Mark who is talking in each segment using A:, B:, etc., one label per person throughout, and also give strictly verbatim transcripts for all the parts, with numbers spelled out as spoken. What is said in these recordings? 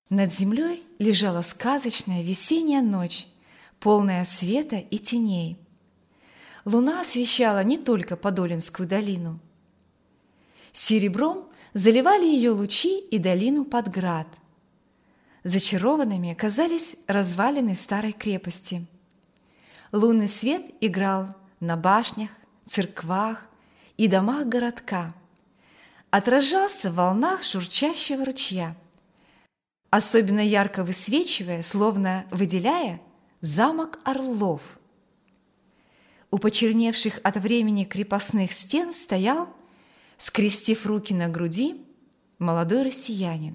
A: Над землей лежала сказочная весенняя ночь, полная света и теней. Луна освещала не только Подолинскую долину. Серебром заливали ее лучи и долину под град. Зачарованными казались развалины старой крепости. Лунный свет играл на башнях, церквах и домах городка, отражался в волнах журчащего ручья, особенно ярко высвечивая, словно выделяя, замок Орлов. У почерневших от времени крепостных стен стоял, скрестив руки на груди, молодой россиянин.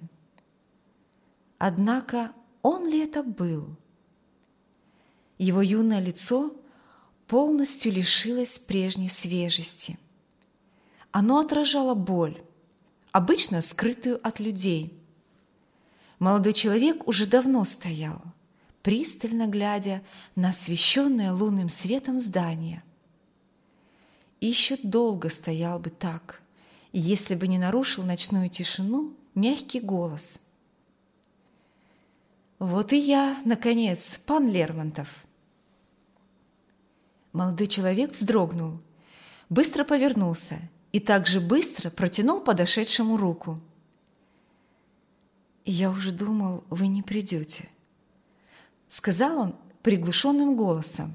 A: Однако он ли это был? Его юное лицо полностью лишилось прежней свежести. Оно отражало боль, обычно скрытую от людей. Молодой человек уже давно стоял, пристально глядя на освещенное лунным светом здание. И еще долго стоял бы так, если бы не нарушил ночную тишину мягкий голос. «Вот и я, наконец, пан Лермонтов!» Молодой человек вздрогнул, быстро повернулся и также быстро протянул подошедшему руку. «Я уже думал, вы не придете», — сказал он приглушенным голосом.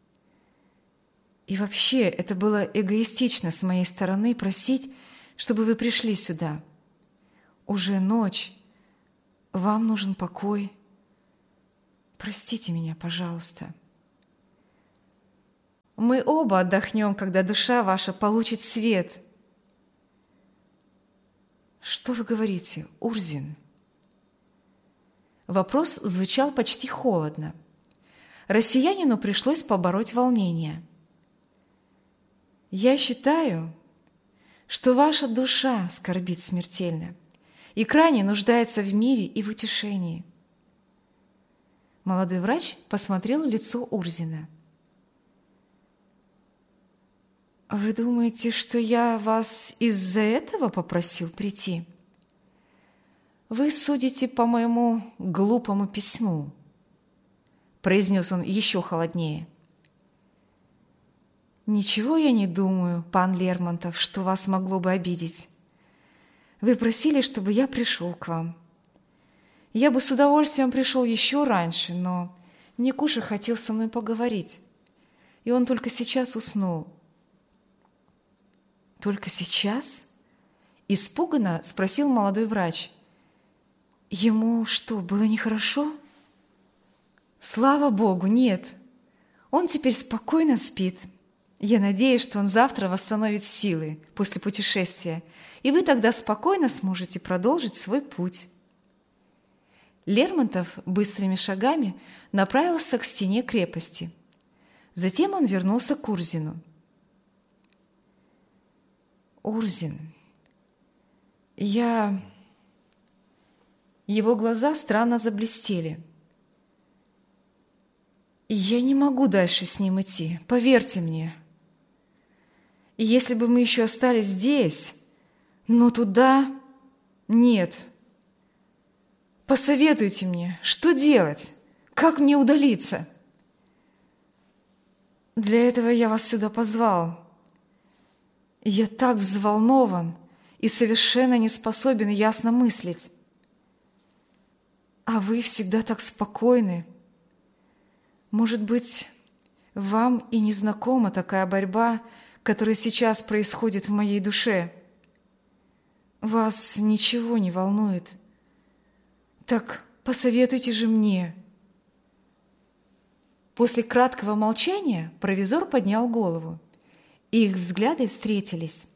A: «И вообще, это было эгоистично с моей стороны просить, чтобы вы пришли сюда. Уже ночь, вам нужен покой. Простите меня, пожалуйста». «Мы оба отдохнем, когда душа ваша получит свет». «Что вы говорите, Урзин?» Вопрос звучал почти холодно. Россиянину пришлось побороть волнение. «Я считаю, что ваша душа скорбит смертельно и крайне нуждается в мире и в утешении». Молодой врач посмотрел в лицо Урзина. «Вы думаете, что я вас из-за этого попросил прийти? Вы судите по моему глупому письму», — произнес он еще холоднее. «Ничего я не думаю, пан Лермонтов, что вас могло бы обидеть. Вы просили, чтобы я пришел к вам. Я бы с удовольствием пришел еще раньше, но Никуша хотел со мной поговорить, и он только сейчас уснул». «Только сейчас?» – испуганно спросил молодой врач. «Ему что, было нехорошо?» «Слава Богу, нет. Он теперь спокойно спит. Я надеюсь, что он завтра восстановит силы после путешествия, и вы тогда спокойно сможете продолжить свой путь». Лермонтов быстрыми шагами направился к стене крепости. Затем он вернулся к Урзину. «Урзин, я...» Его глаза странно заблестели. «Я не могу дальше с ним идти, поверьте мне. И если бы мы еще остались здесь, но туда нет. Посоветуйте мне, что делать, как мне удалиться? Для этого я вас сюда позвал. Я так взволнован и совершенно не способен ясно мыслить. А вы всегда так спокойны. Может быть, вам и не знакома такая борьба, которая сейчас происходит в моей душе. Вас ничего не волнует. Так посоветуйте же мне». После краткого молчания провизор поднял голову, и их взгляды встретились.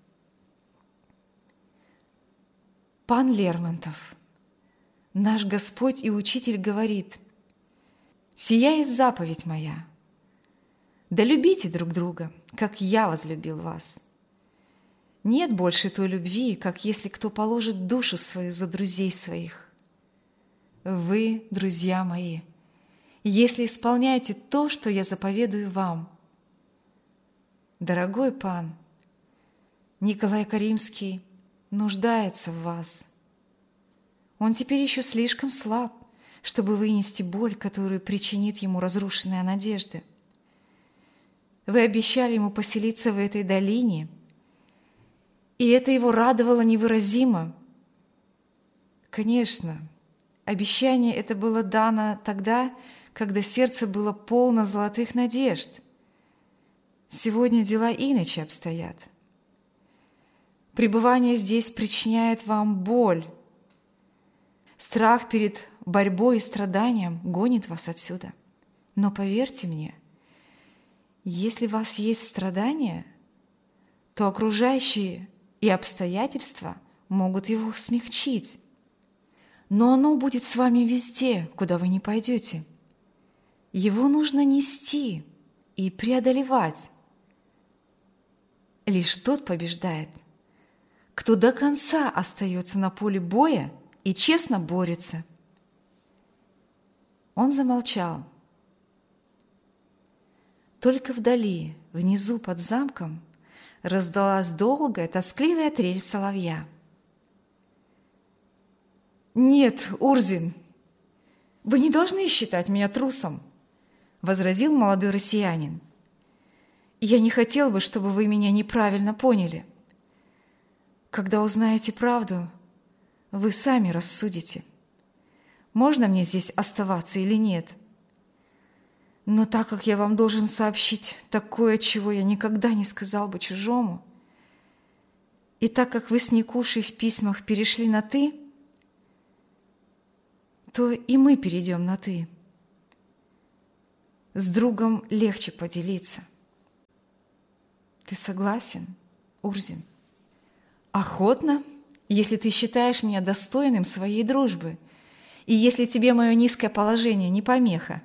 A: «Пан Лермонтов, наш Господь и Учитель говорит: сия есть заповедь моя. Да любите друг друга, как я возлюбил вас. Нет больше той любви, как если кто положит душу свою за друзей своих. Вы, друзья мои, если исполняете то, что я заповедую вам. Дорогой пан, Николай Каримский нуждается в вас. Он теперь еще слишком слаб, чтобы вынести боль, которую причинит ему разрушенная надежда. Вы обещали ему поселиться в этой долине, и это его радовало невыразимо. Конечно, обещание это было дано тогда, когда сердце было полно золотых надежд. Сегодня дела иначе обстоят. Пребывание здесь причиняет вам боль. Страх перед борьбой и страданием гонит вас отсюда. Но поверьте мне, если у вас есть страдания, то окружающие и обстоятельства могут его смягчить. Но оно будет с вами везде, куда вы не пойдете. Его нужно нести и преодолевать. Лишь тот побеждает, кто до конца остается на поле боя и честно борется. Он замолчал. Только вдали, внизу под замком, раздалась долгая, тоскливая трель соловья. «Нет, Урзин, вы не должны считать меня трусом», — возразил молодой россиянин. «Я не хотел бы, чтобы вы меня неправильно поняли. Когда узнаете правду, вы сами рассудите, можно мне здесь оставаться или нет. Но так как я вам должен сообщить такое, чего я никогда не сказал бы чужому, и так как вы с Никушей в письмах перешли на «ты», то и мы перейдем на «ты». С другом легче поделиться. Ты согласен, Урзин? Охотно, если ты считаешь меня достойным своей дружбы, и если тебе мое низкое положение не помеха.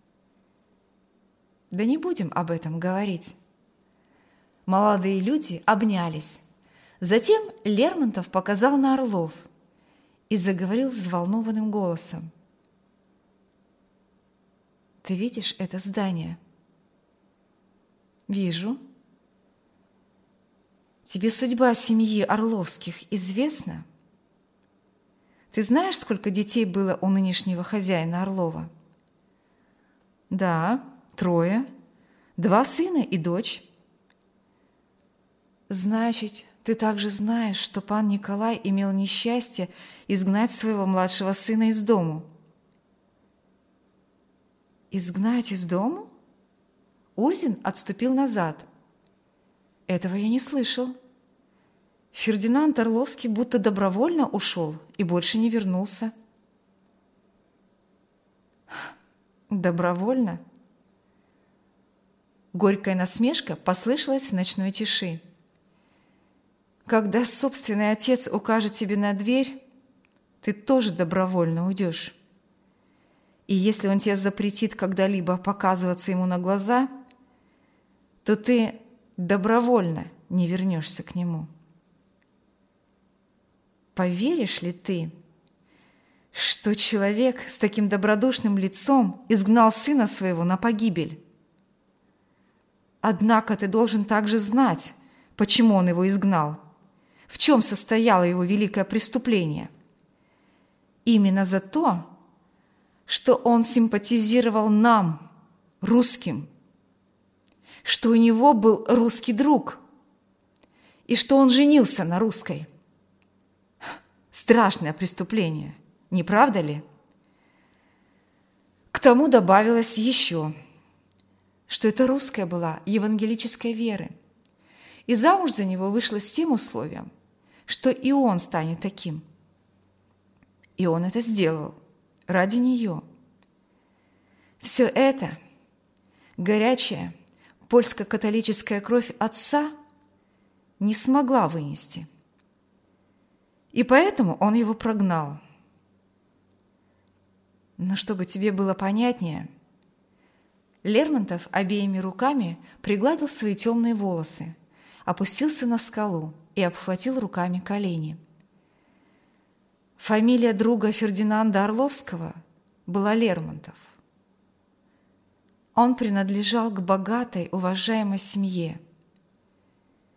A: Да не будем об этом говорить. Молодые люди обнялись. Затем Лермонтов показал на орлов и заговорил взволнованным голосом. «Ты видишь это здание?» «Вижу». «Тебе судьба семьи Орловских известна? Ты знаешь, сколько детей было у нынешнего хозяина Орлова?» «Да, трое, два сына и дочь». «Значит, ты также знаешь, что пан Николай имел несчастье изгнать своего младшего сына из дому?» «Изгнать из дому?» Урзин отступил назад. «Этого я не слышал. Фердинанд Орловский будто добровольно ушел и больше не вернулся». «Добровольно?» Горькая насмешка послышалась в ночной тиши. «Когда собственный отец укажет тебе на дверь, ты тоже добровольно уйдешь. И если он тебе запретит когда-либо показываться ему на глаза, то ты добровольно не вернешься к нему. Поверишь ли ты, что человек с таким добродушным лицом изгнал сына своего на погибель? Однако ты должен также знать, почему он его изгнал, в чем состояло его великое преступление. Именно за то, что он симпатизировал нам, русским, что у него был русский друг и что он женился на русской. Страшное преступление, не правда ли? К тому добавилось еще, что эта русская была евангелической веры, и замуж за него вышла с тем условием, что и он станет таким. И он это сделал ради нее. Все это горячая польско-католическая кровь отца не смогла вынести. И поэтому он его прогнал. Но чтобы тебе было понятнее, Лермонтов обеими руками пригладил свои темные волосы, опустился на скалу и обхватил руками колени. Фамилия друга Фердинанда Орловского была Лермонтов. Он принадлежал к богатой, уважаемой семье.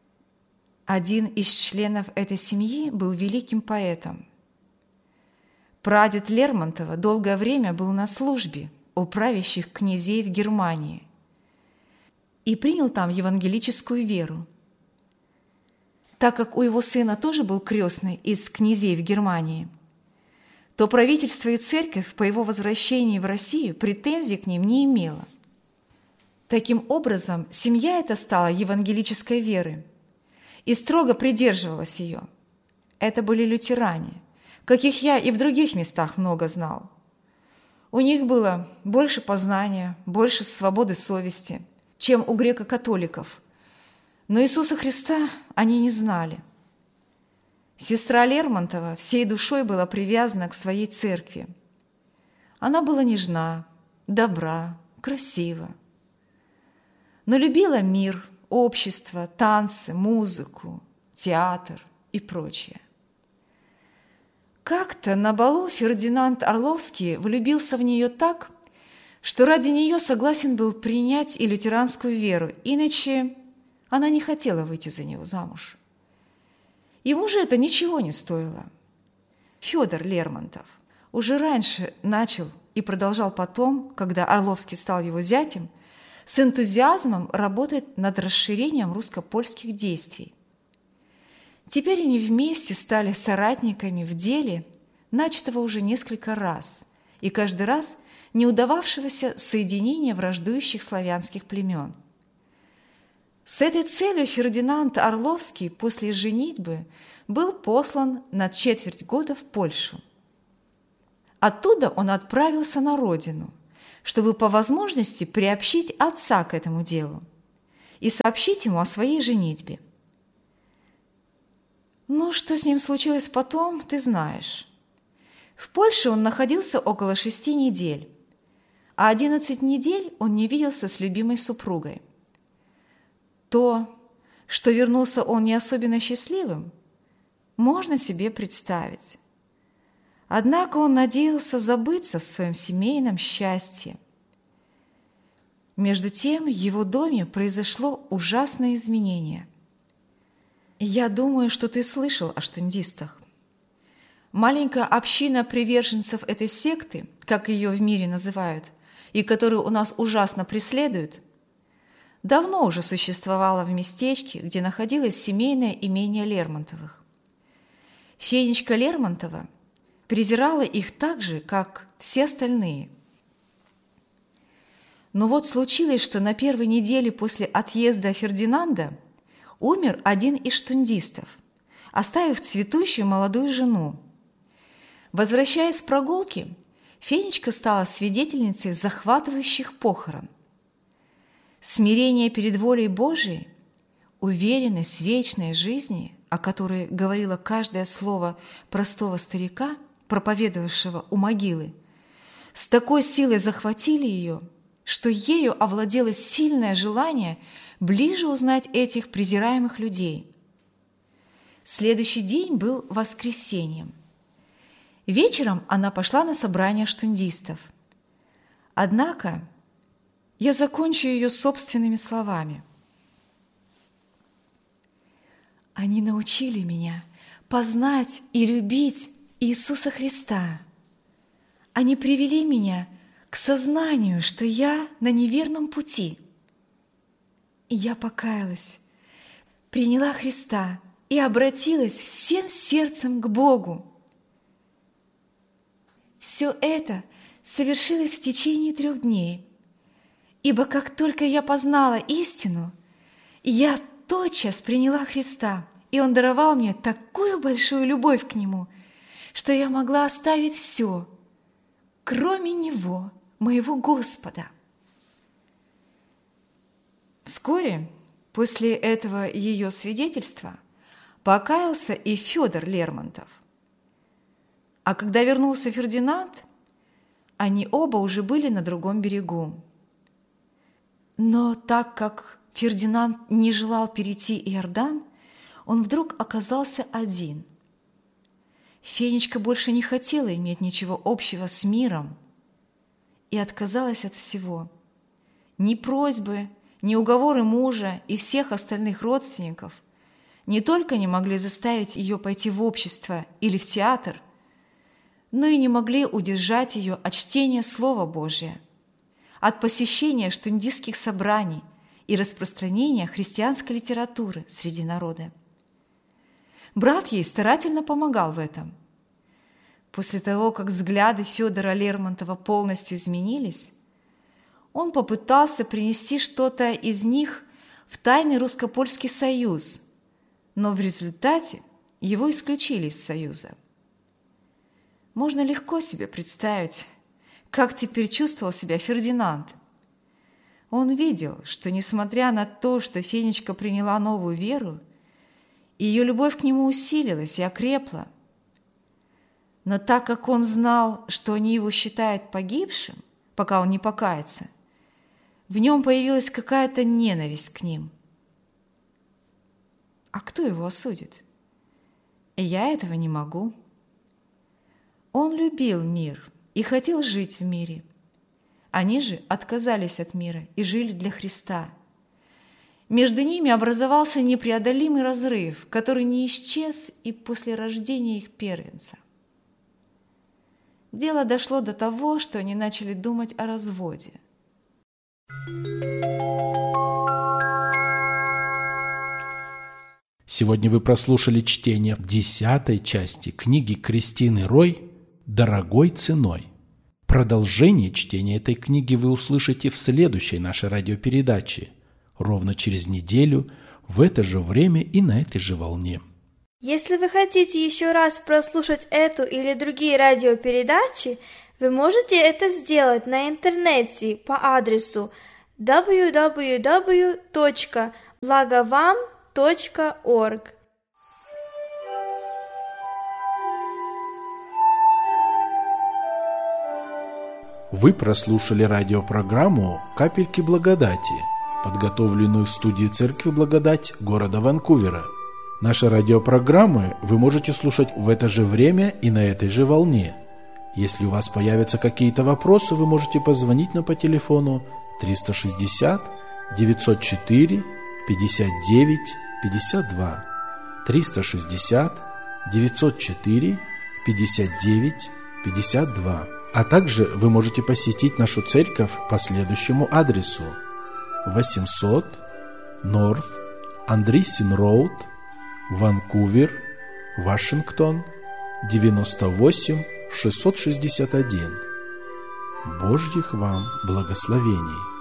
A: Один из членов этой семьи был великим поэтом. Прадед Лермонтова долгое время был на службе у правящих князей в Германии и принял там евангелическую веру. Так как у его сына тоже был крестный из князей в Германии, то правительство и церковь по его возвращении в Россию претензий к ним не имело. Таким образом, семья эта стала евангелической веры и строго придерживалась ее. Это были лютеране, каких я и в других местах много знал. У них было больше познания, больше свободы совести, чем у греко-католиков, но Иисуса Христа они не знали. Сестра Лермонтова всей душой была привязана к своей церкви. Она была нежна, добра, красива, но любила мир, общество, танцы, музыку, театр и прочее. Как-то на балу Фердинанд Орловский влюбился в нее так, что ради нее согласен был принять и лютеранскую веру, иначе она не хотела выйти за него замуж. Ему же это ничего не стоило. Федор Лермонтов уже раньше начал и продолжал потом, когда Орловский стал его зятем, с энтузиазмом работать над расширением русско-польских действий. Теперь они вместе стали соратниками в деле, начатого уже несколько раз, и каждый раз не удававшегося соединения враждующих славянских племен. С этой целью Фердинанд Орловский после женитьбы был послан на четверть года в Польшу. Оттуда он отправился на родину, чтобы по возможности приобщить отца к этому делу и сообщить ему о своей женитьбе. Ну, что с ним случилось потом, ты знаешь. В Польше он находился около шести недель, а одиннадцать недель он не виделся с любимой супругой. То, что вернулся он не особенно счастливым, можно себе представить. Однако он надеялся забыться в своем семейном счастье. Между тем в его доме произошло ужасное изменение. Я думаю, что ты слышал о штундистах. Маленькая община приверженцев этой секты, как ее в мире называют, и которую у нас ужасно преследуют, давно уже существовала в местечке, где находилось семейное имение Лермонтовых. Фенечка Лермонтова презирала их так же, как все остальные. Но вот случилось, что на первой неделе после отъезда Фердинанда умер один из штундистов, оставив цветущую молодую жену. Возвращаясь с прогулки, Фенечка стала свидетельницей захватывающих похорон. Смирение перед волей Божией, уверенность в вечной жизни, о которой говорило каждое слово простого старика, проповедовавшего у могилы, с такой силой захватили ее, что ею овладело сильное желание ближе узнать этих презираемых людей. Следующий день был воскресеньем. Вечером она пошла на собрание штундистов. Однако я закончу ее собственными словами. Они научили меня познать и любить Иисуса Христа. Они привели меня к сознанию, что я на неверном пути. И я покаялась, приняла Христа и обратилась всем сердцем к Богу. Все это совершилось в течение трех дней, ибо как только я познала истину, я тотчас приняла Христа, и Он даровал мне такую большую любовь к Нему, что я могла оставить все, кроме Него, моего Господа. Вскоре после этого ее свидетельства покаялся и Федор Лермонтов. А когда вернулся Фердинанд, они оба уже были на другом берегу. Но так как Фердинанд не желал перейти Иордан, он вдруг оказался один. Фенечка больше не хотела иметь ничего общего с миром и отказалась от всего. Ни просьбы, ни уговоры мужа и всех остальных родственников не только не могли заставить ее пойти в общество или в театр, но и не могли удержать ее от чтения Слова Божия, от посещения штундистских собраний и распространения христианской литературы среди народа. Брат ей старательно помогал в этом. После того, как взгляды Федора Лермонтова полностью изменились, он попытался принести что-то из них в Тайный русско-польский союз, но в результате его исключили из союза. Можно легко себе представить, как теперь чувствовал себя Фердинанд. Он видел, что, несмотря на то, что Фенечка приняла новую веру, ее любовь к нему усилилась и окрепла. Но так как он знал, что они его считают погибшим, пока он не покается, в нем появилась какая-то ненависть к ним. А кто его осудит? Я этого не могу. Он любил мир и хотел жить в мире. Они же отказались от мира и жили для Христа. Между ними образовался непреодолимый разрыв, который не исчез и после рождения их первенца. Дело дошло до того, что они начали думать о разводе.
B: Сегодня вы прослушали чтение десятой части книги Кристины Рой «Дорогой ценой». Продолжение чтения этой книги вы услышите в следующей нашей радиопередаче, ровно через неделю, в это же время и на этой же волне.
C: Если вы хотите еще раз прослушать эту или другие радиопередачи, вы можете это сделать на интернете по адресу дабл ю дабл ю дабл ю точка благовам точка орг.
B: Вы прослушали радиопрограмму «Капельки благодати», подготовленную в студии Церкви Благодать города Ванкувера. Наши радиопрограммы вы можете слушать в это же время и на этой же волне. Если у вас появятся какие-то вопросы, вы можете позвонить нам по телефону триста шестьдесят девятьсот четыре пятьдесят девять пятьдесят два, триста шестьдесят девятьсот четыре пятьдесят девять пятьдесят два. А также вы можете посетить нашу церковь по следующему адресу: восемьсот North Andreessen Road, Ванкувер, Вашингтон, девяносто восемь шестьсот шестьдесят один. Божьих вам благословений!